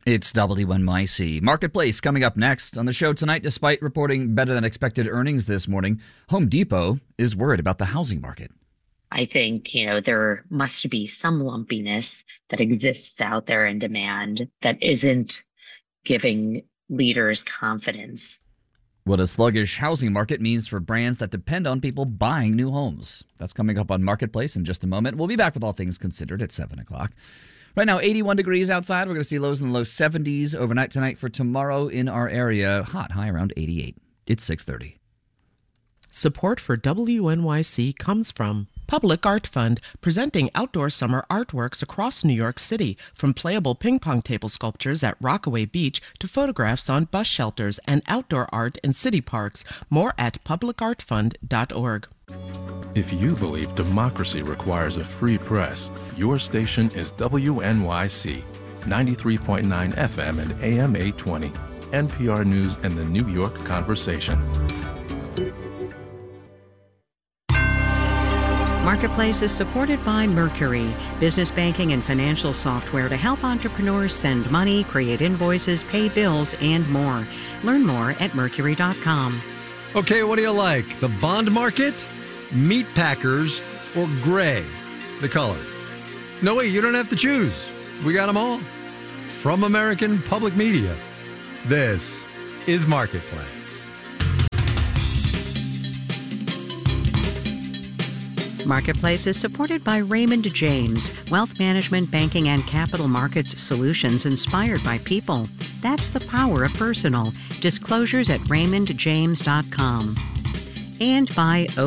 It's WNYC. Marketplace coming up next on the show tonight. Despite reporting better than expected earnings this morning, Home Depot is worried about the housing market. I think, there must be some lumpiness that exists out there in demand that isn't giving leaders confidence. What a sluggish housing market means for brands that depend on people buying new homes. That's coming up on Marketplace in just a moment. We'll be back with all things considered at 7 o'clock. Right now, 81 degrees outside. We're going to see lows in the low 70s overnight tonight for tomorrow in our area. Hot, high around 88. It's 6:30. Support for WNYC comes from Public Art Fund, presenting outdoor summer artworks across New York City, from playable ping pong table sculptures at Rockaway Beach to photographs on bus shelters and outdoor art in city parks. More at publicartfund.org. If you believe democracy requires a free press, your station is WNYC, 93.9 FM and AM 820, NPR News and the New York Conversation. Marketplace is supported by Mercury, business banking and financial software to help entrepreneurs send money, create invoices, pay bills, and more. Learn more at Mercury.com. Okay, what do you like? The bond market, meat packers, or gray, the color? No, wait, you don't have to choose. We got them all. From American Public Media, this is Marketplace. Marketplace is supported by Raymond James, wealth management, banking, and capital markets solutions inspired by people. That's the power of personal. Disclosures at raymondjames.com. And by